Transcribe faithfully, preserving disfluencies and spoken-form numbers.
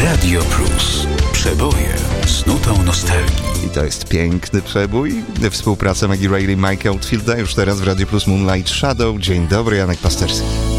Radio Plus. Przeboje z nutą nostalgii. I to jest piękny przebój. Współpraca Maggie Reilly, Mike'a Oldfielda. Już teraz w Radio Plus Moonlight Shadow. Dzień dobry, Janek Pasterski.